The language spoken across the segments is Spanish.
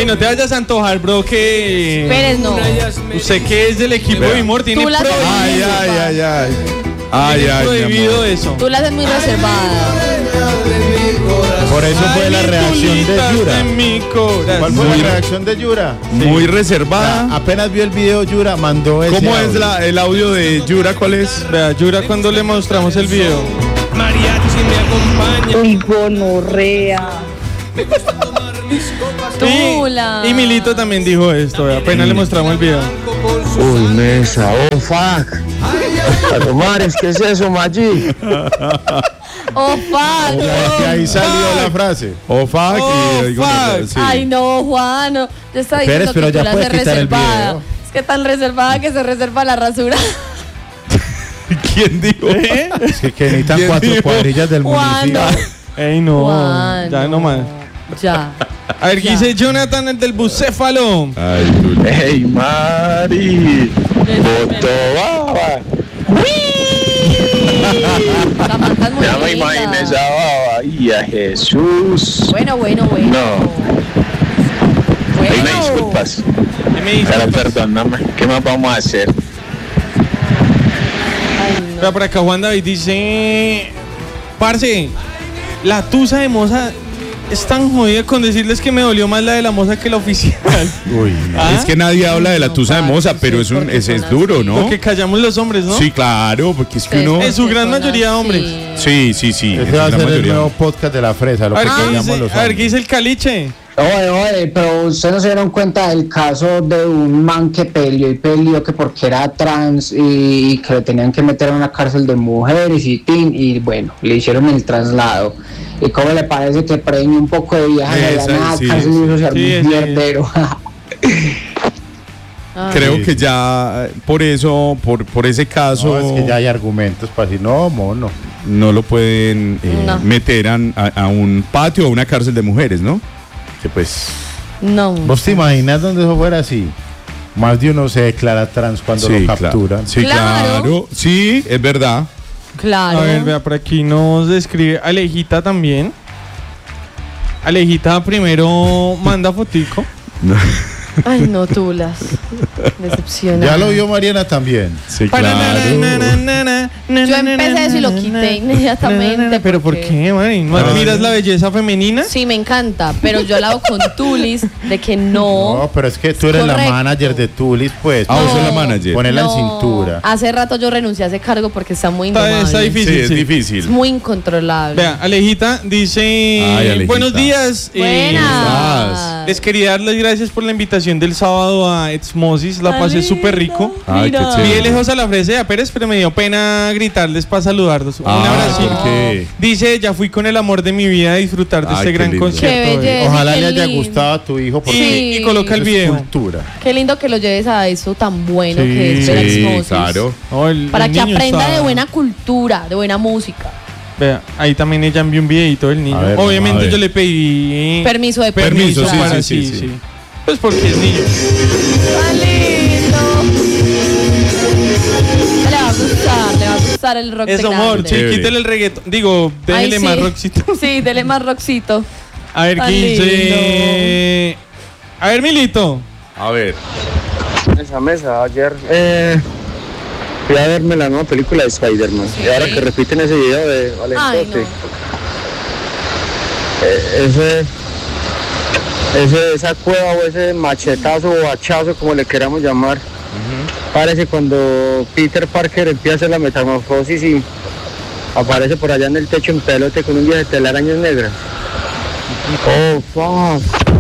no te vayas a antojar, bro, que... Pérez, no. Usted que es del equipo de Humor tiene prohibido. Ay, prohibido eso. Tú la haces muy reservada. Por eso fue la reacción de Yura. ¿Cuál fue la reacción de Yura? Muy reservada. Apenas vio el video Yura, mandó ese ¿Cómo audio. es el audio de Yura? ¿Cuál es? Vea, Yura, cuando le mostramos el video. Mariachi me acompaña. Uy, gonorrea. Tula. Y Milito también dijo esto, vea, apenas le mostramos el video. Uy, Mesa, oh fuck. A tomar, es que es eso, Maggi. Oh, fuck. Que ahí salió la frase. Oh, fuck. Oh, y digo, fuck. sí. Ay, no, Juan. No. Te está diciendo Pérez, pero que ya tú la puedes haces quitar el reservada. video. Es que tan reservada que se reserva la rasura. ¿Quién dijo? Es que necesitan ¿Quién 4 dijo? cuadrillas del Juan, municipio. Ey, no. Juan, Ya no más. Ya. A ver, ¿qué dice Jonathan, el del bucéfalo? Ay, Hey, Mari. Botobaba. Samantha es muy Ya me linda. imaginé esa baba. Y a Jesús. Bueno. No. Bueno. Ahí me disculpas. ¿Qué me dice? Pero perdóname. ¿Qué más vamos a hacer? Ay, no. Vea, por acá Juan David dice... Parce, la tusa de Moza es tan jodida con decirles que me dolió más la de la Moza que la oficial. Uy, ¿Ah? Es que nadie habla de la tusa de Moza, pero es duro, ¿no? Porque callamos los hombres, ¿no? Sí, claro, porque es que Ustedes uno... En su gran son mayoría, así. hombres. Sí. ese va a ser el nuevo podcast de la fresa. Lo A ver, que ¿qué llamamos dice, los a ver, ¿qué hombres. dice el caliche? Oye, pero ustedes no se dieron cuenta del caso de un man que peleó que porque era trans y que lo tenían que meter en una cárcel de mujeres y bueno, le hicieron el traslado. ¿Y cómo le parece que premio un poco de viejas allá en la Sí, cárcel y eso se armó sí, un sí. mierdero? Ay. Creo que ya por eso, por ese caso, No, es que ya hay argumentos para decir, no, mono. no lo pueden No. meter a un patio o a una cárcel de mujeres, ¿no? Que pues... No. ¿Vos te imaginas donde eso fuera así? Más de uno se declara trans cuando lo capturan. Sí, Claro. claro. Sí, es verdad. Claro. A ver, vea, por aquí nos describe Alejita también. Alejita primero manda fotico. Ay, no, Tulas. Decepcionante. Ya lo vio Mariana también. Sí, Yo empecé eso y lo quité inmediatamente. ¿Pero por qué, man? ¿No admiras la belleza femenina? Sí, me encanta, pero yo hablaba con Tulis de que No, no. pero es que tú eres Correcto. la manager de Tulis, pues. Ah, vos sos la No. manager. Ponela No. en cintura. Hace rato yo renuncié a ese cargo porque está muy Está indomable. difícil. Sí, es sí. Es difícil. muy incontrolable. Vea, Alejita dice... Ay, Alejita. Buenos días. Buenas. Les quería dar las gracias por la invitación del sábado a Exmosis. La pasé súper rico. Ay, qué Mira. chévere. Vi de lejos a la fresa de a Pérez, pero me dio pena gritarles para saludarlos. Un abrazo. ¿por qué? Dice, ya fui con el amor de mi vida a disfrutar de Ay, este qué gran lindo. concierto. Qué belleza. Ojalá qué le haya lindo. gustado a tu hijo porque Sí. Y coloca el eso es video. cultura. Qué lindo que lo lleves a eso tan bueno Sí, que es ver a Sí, Exmosis. claro. Oh, Para el que niño aprenda está- de buena cultura, de buena música. Vea, ahí también ella envió un videito del niño. A ver, Obviamente a ver. yo le pedí Permiso de Permiso, sí, para sí. Pues porque es niño. ¡Tan lindo! Le va a gustar el rock Es de amor, grande. sí, Chévere. quítale el reggaetón. Digo, déjele Ay, más sí. rockcito. Sí, dele más rockcito. A ver, Tan ¿qué dice? A ver, Milito. A ver. Mesa, ayer fui a verme la nueva película de Spider-Man. Y ahora que repiten ese video de Ay, Valentote. no. Esa cueva o ese machetazo o hachazo, como le queramos llamar, parece cuando Peter Parker empieza a hacer la metamorfosis y aparece por allá en el techo en pelote con un día de telarañas negras. Oh, fuck.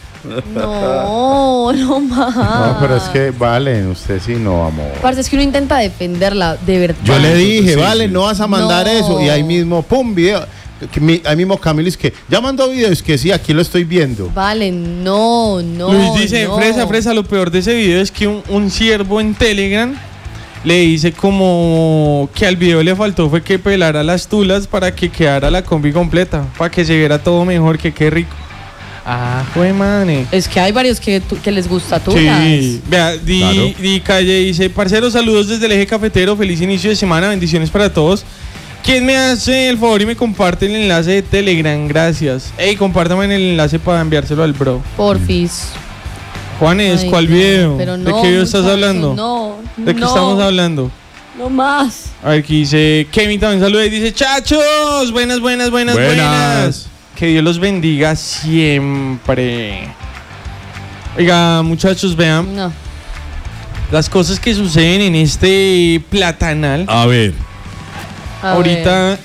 No más. No, pero es que vale, usted sí no, amor. Parce, es que uno intenta defenderla, de verdad. Yo le dije, Sí, vale, sí. no vas a mandar No. eso. Y ahí mismo, pum, video. Ahí mismo Camilo es que, ya mandó videos, que sí, aquí lo estoy viendo. Vale, no. Luis dice, no. fresa, lo peor de ese video es que un siervo en Telegram le dice como que al video le faltó fue que pelara las tulas para que quedara la combi completa, para que se viera todo mejor, que qué rico. Ah, fue madre. Es que hay varios que les gusta tú. Sí, vea, Claro. Di Calle dice, parceros, saludos desde el eje cafetero, feliz inicio de semana, bendiciones para todos. ¿Quién me hace el favor y me comparte el enlace de Telegram? Gracias. Ey, compártame el enlace para enviárselo al bro. Porfis. Juanes, Ay, ¿cuál no, video? pero ¿De no, qué video estás muchacho, hablando? no, ¿De qué no. estamos hablando? No más. A ver, aquí dice Kevin también saluda y dice: chachos, buenas. Que Dios los bendiga siempre. Oiga, muchachos, vean No. las cosas que suceden en este platanal. A ver. Ahorita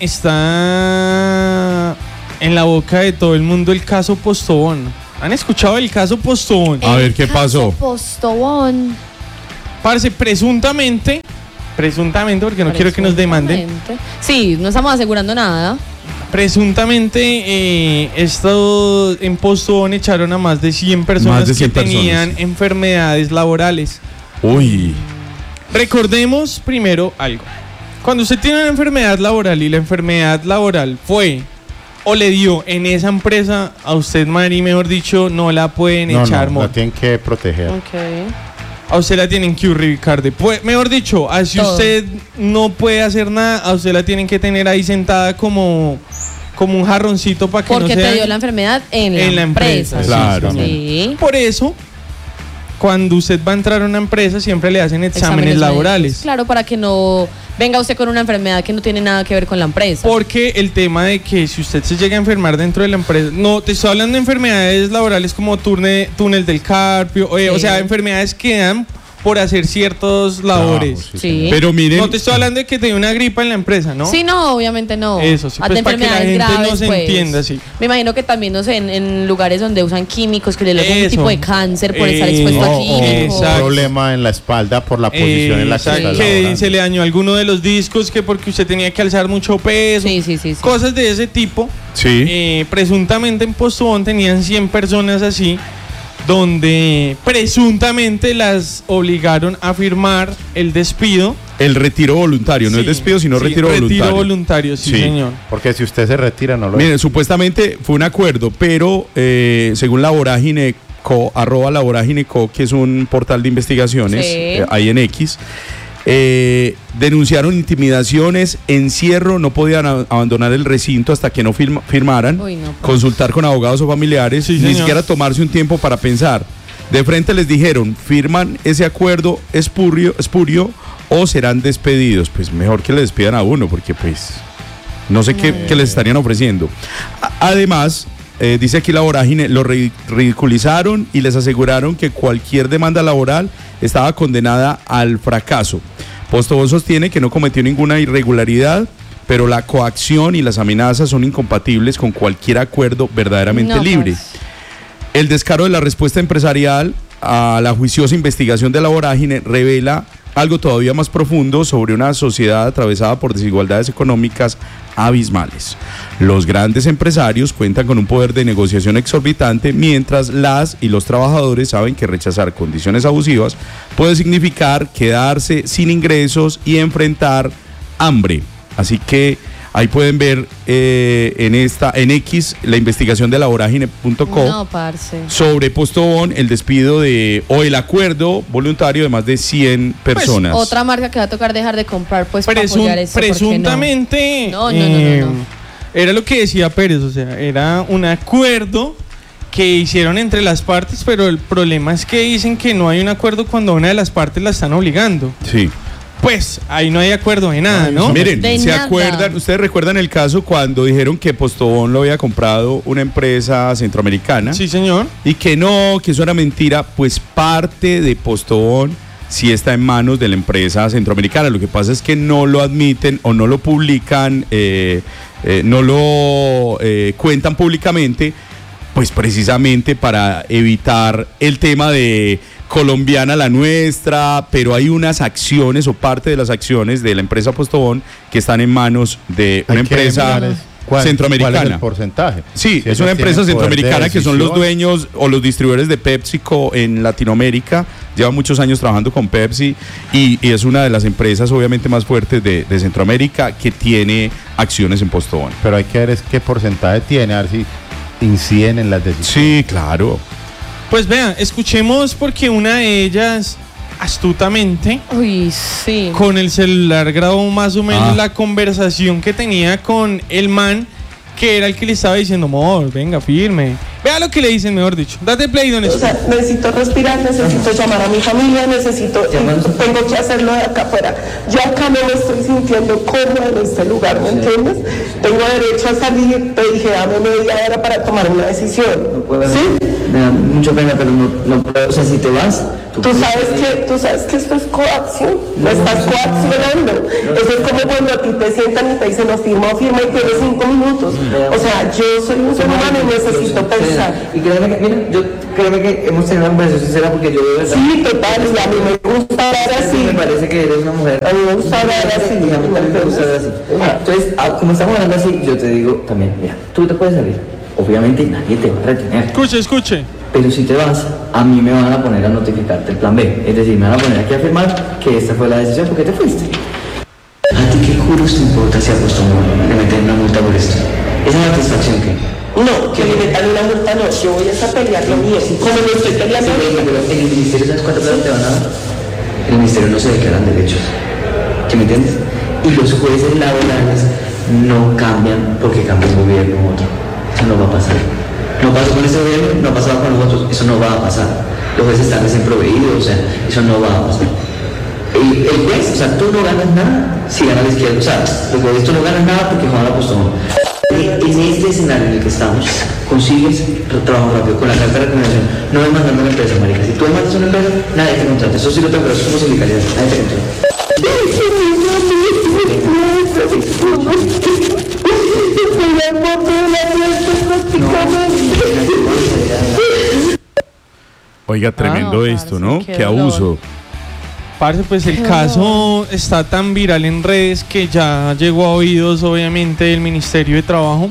está en la boca de todo el mundo el caso Postobón. ¿Han escuchado el caso Postobón? A ver, ¿qué pasó? Postobón. Parce, presuntamente, porque no quiero que nos demanden. Sí, no estamos asegurando nada. Presuntamente, esto en Postobón echaron a más de 100 personas Más de 100 que tenían personas. enfermedades laborales. Uy. Recordemos primero algo. Cuando usted tiene una enfermedad laboral y la enfermedad laboral fue o le dio en esa empresa, a usted, Mari, mejor dicho, no la pueden echar. No, la tienen que proteger. Ok. A usted la tienen que ubicar después. Mejor dicho, si Todo. usted no puede hacer nada, a usted la tienen que tener ahí sentada como un jarroncito para que Porque no se te dio dañe. la enfermedad en la empresa. sí, Claro. Sí. Por eso, cuando usted va a entrar a una empresa, siempre le hacen exámenes laborales. médicos. Claro, para que no venga usted con una enfermedad que no tiene nada que ver con la empresa. Porque el tema de que si usted se llega a enfermar dentro de la empresa, no, te estoy hablando de enfermedades laborales como túnel del carpio, o sea, enfermedades que dan por hacer ciertos labores. Trabajo, Sí. Pero miren. No te estoy hablando de que te dio una gripa en la empresa, ¿no? Sí, no, obviamente no. Eso, sí, pues, De para que la enfermedades gente no graves, se pues. entienda, sí. Me imagino que también, no sé, en lugares donde usan químicos, que le da algún Eso. tipo de cáncer por estar expuesto a O químicos. un Exacto. problema en la espalda por la posición en la que Exacto, está que laborando. se le dañó alguno de los discos, que porque usted tenía que alzar mucho peso, Sí. cosas de ese tipo. Sí. Presuntamente en Postobón tenían 100 personas así, donde presuntamente las obligaron a firmar el despido. El retiro voluntario, no es Sí, despido, sino sí, retiro voluntario. Retiro voluntario, sí, Sí. señor. Porque si usted se retira, no lo Miren, supuestamente fue un acuerdo, pero según La Vorágine Co, @ La Vorágine Co, que es un portal de investigaciones, Sí. ahí en X, denunciaron intimidaciones, encierro, no podían abandonar el recinto hasta que no firmaran, Uy, no, pues. consultar con abogados o familiares, Sí, ni señor. siquiera tomarse un tiempo para pensar. De frente les dijeron, firman ese acuerdo espurio o serán despedidos. Pues mejor que le despidan a uno, porque pues no sé qué les estarían ofreciendo. Además, dice aquí La Vorágine, lo ridiculizaron y les aseguraron que cualquier demanda laboral estaba condenada al fracaso. Postobón sostiene que no cometió ninguna irregularidad, pero la coacción y las amenazas son incompatibles con cualquier acuerdo verdaderamente No, libre. pues. El descaro de la respuesta empresarial a la juiciosa investigación de La Vorágine revela algo todavía más profundo sobre una sociedad atravesada por desigualdades económicas abismales. Los grandes empresarios cuentan con un poder de negociación exorbitante, mientras las y los trabajadores saben que rechazar condiciones abusivas puede significar quedarse sin ingresos y enfrentar hambre. Así que ahí pueden ver en X la investigación de lavorágine.co No, parce. sobre Postobón, el despido o el acuerdo voluntario de más de 100 personas. Otra marca que va a tocar dejar de comprar, pues, para apoyar eso. ¿por qué no? Presuntamente, No. era lo que decía Pérez, o sea, era un acuerdo que hicieron entre las partes, pero el problema es que dicen que no hay un acuerdo cuando una de las partes la están obligando. Sí. Pues ahí no hay acuerdo de nada, ¿no? Miren, De ¿se nada. acuerdan? ¿Ustedes recuerdan el caso cuando dijeron que Postobón lo había comprado una empresa centroamericana? Sí, señor. Y que no, que eso era mentira. Pues parte de Postobón sí está en manos de la empresa centroamericana. Lo que pasa es que no lo admiten o no lo publican, no lo cuentan públicamente, pues precisamente para evitar el tema de colombiana la nuestra, pero hay unas acciones o parte de las acciones de la empresa Postobón que están en manos de una Hay que empresa mirar ¿cuál es centroamericana. el porcentaje? Sí, Si es una ellos empresa tienen poder de centroamericana que son los decisión. dueños o los distribuidores de PepsiCo en Latinoamérica. Lleva muchos años trabajando con Pepsi y es una de las empresas obviamente más fuertes de Centroamérica que tiene acciones en Postobón. Pero hay que ver es qué porcentaje tiene, a ver si inciden en las decisiones. Sí, claro. Pues vean, escuchemos porque una de ellas astutamente. Uy, sí. Con el celular grabó más o menos la conversación que tenía con el man, que era el que le estaba diciendo, amor, venga, firme. Vea lo que le dicen, mejor dicho. Date play, don O sea, necesito respirar, necesito llamar a mi familia, tengo que hacerlo de acá afuera. Yo acá no me estoy sintiendo cómoda en este lugar, ¿me entiendes? Tengo derecho a salir, te dije, dame media hora para tomar una decisión. No puedo, ¿sí? Me da mucha pena, pero no puedo, o sea, si te vas... Tú sabes que esto es coacción, me estás coaccionando. Eso es como cuando a ti te sientan y te dicen, no, firma y tienes 5 minutos. O sea, yo soy un ser humano y necesito pensar. Y créeme que hemos tenido una conversación sincera porque yo veo... Sí, total, y a mí me gusta hablar así. Me parece que eres una mujer... A mí me gusta hablar así. A mí también me gusta hablar así. Entonces, como estamos hablando así, yo te digo también, mira, tú te puedes salir. Obviamente nadie te va a retener. Escuche. Pero si te vas, a mí me van a poner a notificarte el plan B. Es decir, me van a poner aquí a afirmar que esta fue la decisión porque te fuiste. ¿A ti qué curos te importa si apostó de meter una multa por esto? ¿Esa satisfacción qué? No, que le metan una multa no. Yo voy a pelear lo mío. Como lo estoy peleando. Pero en el ministerio, ¿sabes cuánto plata te van a dar? En el ministerio no se declaran derechos. ¿Sí me entiendes? Y los jueces laborales no cambian porque cambia el gobierno u otro. Eso no va a pasar. No pasó con este gobierno, no ha pasado con los otros, eso no va a pasar. Los jueces están desemproveídos, o sea, eso no va a pasar. El juez, o sea, tú no ganas nada si gana la izquierda, o sea, los jueces tú no ganas nada porque Juan apostó. En este escenario en el que estamos, consigues trabajo rápido con la carta de recomendación, no demandando a la empresa, marica. Si tú demandas a una empresa, nadie te contrata, eso sí lo tengo, pero eso es como sindicalidad, nadie te contrata. Oiga, tremendo esto, ¿no? Qué abuso. Parce, pues el caso está tan viral en redes que ya llegó a oídos, obviamente, del Ministerio de Trabajo.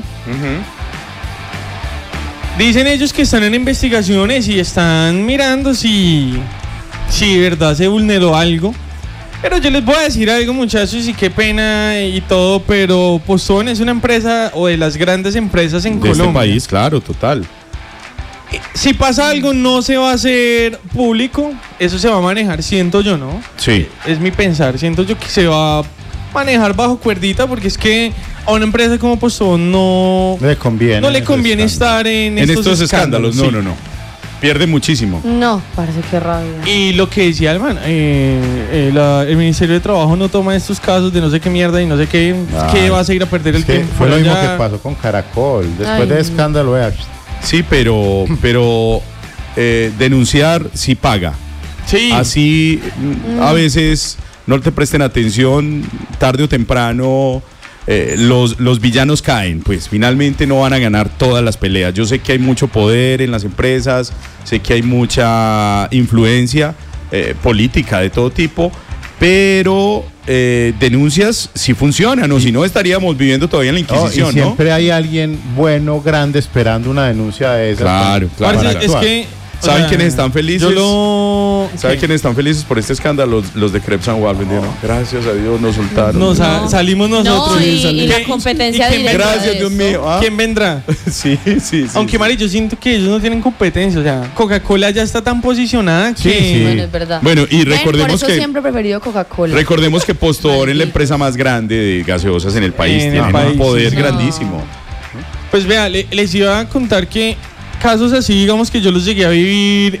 Dicen ellos que están en investigaciones y están mirando si de verdad se vulneró algo. Pero yo les voy a decir algo, muchachos, y qué pena y todo, pero Postobón es una empresa o de las grandes empresas en Colombia. De este país, claro, total. Si pasa algo no se va a hacer público, eso se va a manejar, siento yo, ¿no? Sí. Es mi pensar, siento yo que se va a manejar bajo cuerdita porque es que a una empresa como Postobón no le conviene estar en estos escándalos. No. Pierde muchísimo. No, parece que rabia. Y lo que decía Alman, el Ministerio de Trabajo no toma estos casos de no sé qué mierda y no sé qué, que va a seguir a perder el tiempo. Fue lo mismo que pasó con Caracol. Después de escándalo, sí, pero denunciar sí paga. Sí. Así a veces no te presten atención, tarde o temprano los villanos caen, pues finalmente no van a ganar todas las peleas. Yo sé que hay mucho poder en las empresas, sé que hay mucha influencia política de todo tipo, pero denuncias sí funcionan, o si no estaríamos viviendo todavía en la Inquisición, y siempre hay alguien bueno, grande, esperando una denuncia de esa. Claro. Es que ¿saben quiénes están felices? ¿Saben quiénes están felices por este escándalo? Los de Crepes and Waffles. Gracias a Dios nos soltaron. Salimos nosotros. No, y la competencia directa. Gracias, Dios mío. ¿Quién vendrá? Sí. Aunque, Mari, yo siento que ellos no tienen competencia. O sea, Coca-Cola ya está tan posicionada que... Sí. Bueno, es verdad. Bueno, y recordemos por eso siempre he preferido Coca-Cola. Recordemos que Postobón es la empresa más grande de gaseosas en el país. Tiene un poder grandísimo. Pues vea, les iba a contar que casos así, digamos que yo los llegué a vivir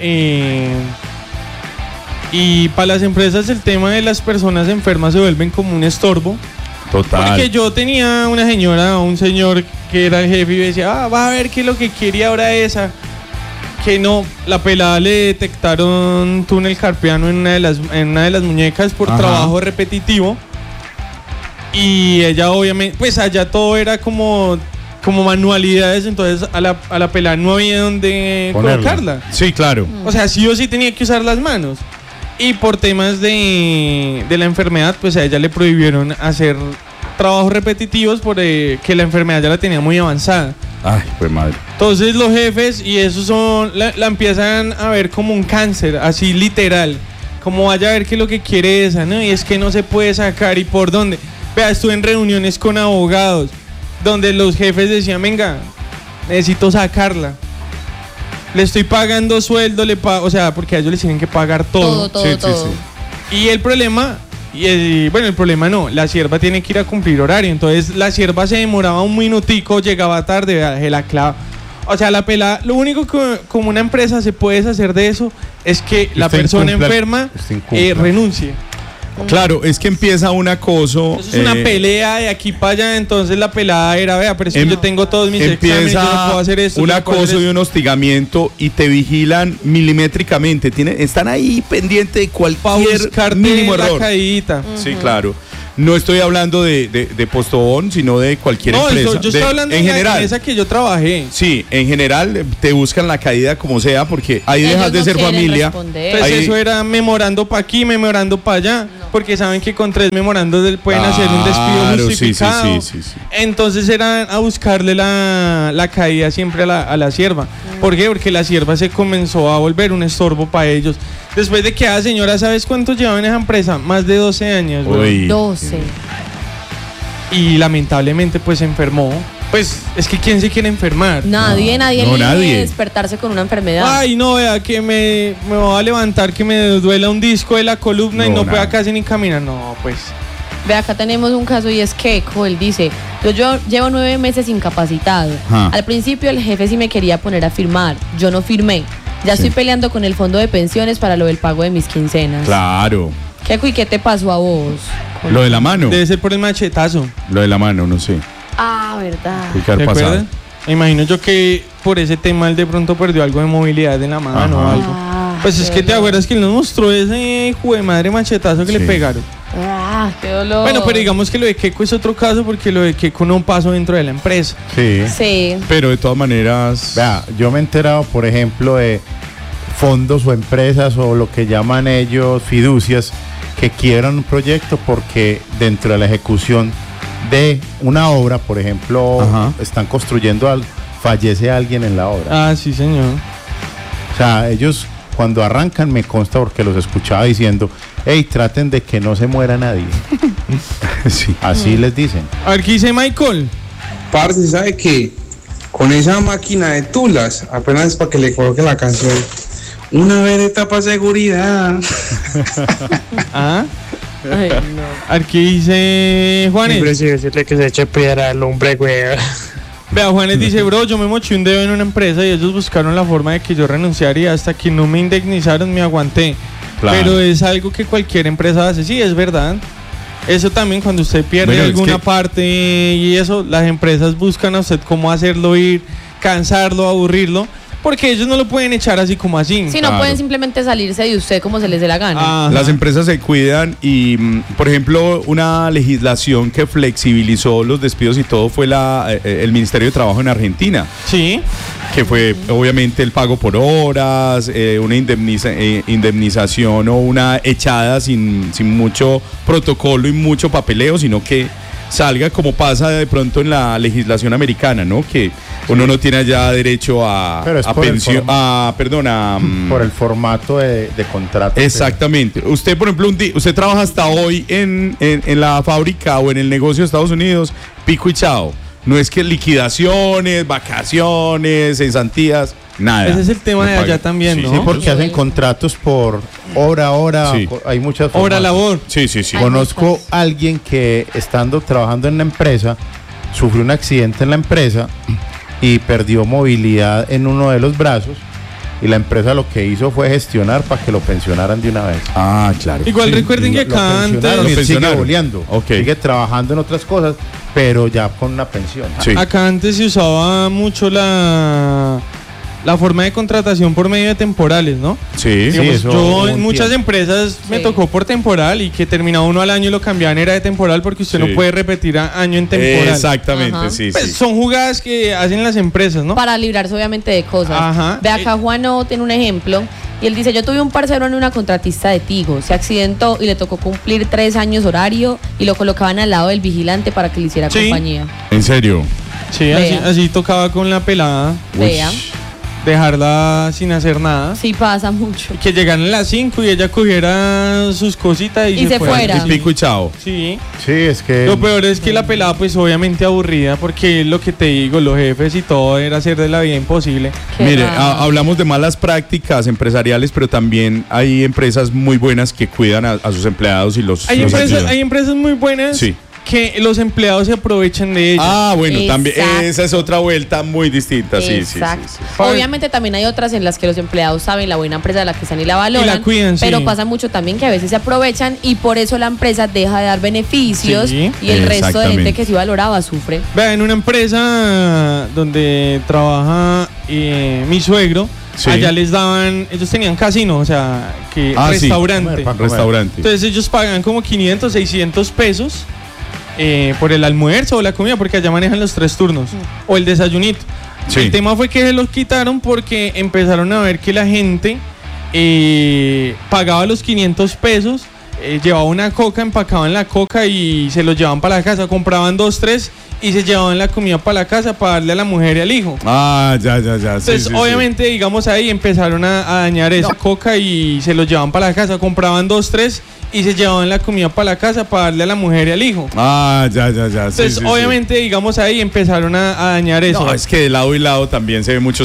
y para las empresas el tema de las personas enfermas se vuelven como un estorbo. Total. Porque yo tenía una señora o un señor que era el jefe y decía, va a ver qué es lo que quiere ahora esa. Que no, la pelada le detectaron túnel carpiano en una de las muñecas por trabajo repetitivo. Y ella obviamente, pues allá todo era como manualidades, entonces a la pelada no había donde colocarla. Sí, claro. O sea, sí o sí tenía que usar las manos. Y por temas de la enfermedad, pues a ella le prohibieron hacer trabajos repetitivos porque la enfermedad ya la tenía muy avanzada. Ay, pues madre. Entonces los jefes y esos la empiezan a ver como un cáncer, así literal. Como vaya a ver qué es lo que quiere esa, ¿no? Y es que no se puede sacar y por dónde. Vea, estuve en reuniones con abogados donde los jefes decían, venga, necesito sacarla. le estoy pagando sueldo, o sea, porque a ellos les tienen que pagar todo. Todo. Y el problema, el problema no, la sierva tiene que ir a cumplir horario, entonces la sierva se demoraba un minutico, llegaba tarde, la clava. O sea, la pelada, lo único que como una empresa se puede deshacer de eso es que la persona enferma renuncie. Claro, es que empieza un acoso. Eso es una pelea de aquí para allá. Entonces la pelada era, vea, pero es que yo tengo todos mis exámenes, yo no puedo hacer esto. Un acoso y un hostigamiento y te vigilan milimétricamente. Están ahí pendiente de cualquier mínimo error. Caídita. Sí, claro. No estoy hablando de Postobón, sino de cualquier empresa. Yo estoy hablando en general. La empresa que yo trabajé. Sí, en general te buscan la caída como sea, porque ahí dejas de ser familia. Pues eso era memorando para aquí, memorando para allá, porque saben que con 3 memorandos pueden hacer un despido justificado. Sí. Entonces eran a buscarle la caída siempre a la sierva. ¿Por qué? Porque la sierva se comenzó a volver un estorbo para ellos. Después de que la señora, ¿sabes cuánto llevaba en esa empresa? Más de 12 años. 12. Y lamentablemente pues se enfermó. Pues es que ¿quién se quiere enfermar? Nadie quiere despertarse con una enfermedad. Ay, no, vea que me voy a levantar, que me duela un disco de la columna y no pueda casi ni caminar. No, pues. Ve, acá tenemos un caso y es que él dice, yo llevo 9 meses incapacitado. Al principio el jefe sí me quería poner a firmar, yo no firmé. Ya estoy peleando con el fondo de pensiones para lo del pago de mis quincenas. Claro. ¿Qué te pasó a vos? Lo de la mano. Debe ser por el machetazo. Lo de la mano, no sé. Ah, verdad. ¿Te acuerdas? Me imagino yo que por ese tema él de pronto perdió algo de movilidad en la mano o algo. Pues es que te acuerdas que él nos mostró ese hijo de madre machetazo que le pegaron. Qué dolor. Bueno, pero digamos que lo de Keiko es otro caso porque lo de Keiko no pasó dentro de la empresa. Sí. Pero de todas maneras... Vea, yo me he enterado, por ejemplo, de fondos o empresas o lo que llaman ellos fiducias que quiebran un proyecto porque dentro de la ejecución de una obra, por ejemplo, están construyendo algo, fallece alguien en la obra. Ah, sí, señor. O sea, ellos cuando arrancan, me consta porque los escuchaba diciendo, hey, traten de que no se muera nadie. Sí, así les dicen. A ver, ¿qué dice Michael? Parce, ¿sabe qué? Con esa máquina de tulas, apenas es para que le coloquen la canción. Una vereta para seguridad. ¿Ah? Ay, no. A ver, ¿qué dice Juanes? Siempre sí decirle que se eche piedra al hombre, güey. Vea, Juanes dice, bro, yo me moché un dedo en una empresa y ellos buscaron la forma de que yo renunciara y hasta que no me indemnizaron me aguanté. Claro. Pero es algo que cualquier empresa hace, sí, es verdad. Eso también cuando usted pierde alguna parte y eso, las empresas buscan a usted cómo hacerlo ir, cansarlo, aburrirlo, porque ellos no lo pueden echar así como así. Sí, no pueden simplemente salirse de usted como se les dé la gana. Las empresas se cuidan y, por ejemplo, una legislación que flexibilizó los despidos y todo fue el Ministerio de Trabajo en Argentina. Sí. Que fue obviamente el pago por horas, una indemnización o una echada sin mucho protocolo y mucho papeleo, sino que salga como pasa de pronto en la legislación americana, ¿no? Que uno no tiene allá derecho a pensión, por el formato de contrato. Exactamente. Usted, por ejemplo, usted trabaja hasta hoy en la fábrica o en el negocio de Estados Unidos, pico y chao. No es que liquidaciones, vacaciones, cesantías, nada. Ese es el tema de allá también, ¿no? Sí, porque hacen contratos por hora, sí. Hay muchas formas. Hora labor. Sí. Conozco a alguien que trabajando en la empresa, sufrió un accidente en la empresa y perdió movilidad en uno de los brazos. Y la empresa lo que hizo fue gestionar para que lo pensionaran de una vez. Ah, claro. Igual recuerden que acá antes sigue boleando, sigue trabajando en otras cosas, pero ya con una pensión. Sí. Acá antes se usaba mucho la forma de contratación por medio de temporales, ¿no? Sí, digamos, eso. Yo en muchas empresas me tocó por temporal y que terminaba uno al año y lo cambiaban era de temporal porque usted no puede repetir año en temporal. Exactamente, pues son jugadas que hacen las empresas, ¿no? Para librarse obviamente de cosas. Ve acá Juano tiene un ejemplo y él dice, yo tuve un parcero en una contratista de Tigo, se accidentó y le tocó cumplir 3 años horario y lo colocaban al lado del vigilante para que le hiciera compañía. ¿En serio? Sí, así tocaba con la pelada. Vea. dejarla sin hacer nada. Sí, pasa mucho. Que llegaran a las 5 y ella cogiera sus cositas y se fuera. Y pico y chao. Sí. Sí, es que... Lo peor es que la pelada pues obviamente aburrida porque lo que te digo, los jefes y todo era hacer de la vida imposible. Mire, hablamos de malas prácticas empresariales, pero también hay empresas muy buenas que cuidan a sus empleados y los Hay ayudan. empresas muy buenas. Sí. Que los empleados se aprovechan de ellos. Ah, bueno, Exacto. también esa es otra vuelta muy distinta. Exacto. Sí. Obviamente también hay otras en las que los empleados saben la buena empresa de la que están y la valoran. Y la cuidan, pero sí. pasa mucho también que a veces se aprovechan y por eso la empresa deja de dar beneficios Sí. y el resto de Exactamente. gente que sí valoraba sufre. Vean, en una empresa donde trabaja mi suegro, Sí. allá les daban, ellos tenían casino, o sea, que Sí. restaurante. Restaurante. Entonces ellos pagan como 500, 600 pesos por el almuerzo o la comida, porque allá manejan los 3 turnos, o el desayunito. Sí. El tema fue que se los quitaron porque empezaron a ver que la gente pagaba los 500 pesos, llevaba una coca, empacaban la coca y se los llevaban para la casa, compraban 2, 3 y se llevaban la comida para la casa para darle a la mujer y al hijo. Ah, ya. Entonces, obviamente, digamos ahí empezaron a dañar esa coca y se los llevaban para la casa, compraban 2, 3 y se llevaban la comida para la casa para darle a la mujer y al hijo. Ah, ya. Entonces, obviamente, digamos ahí empezaron a dañar eso. No, es que de lado y lado también se ve mucho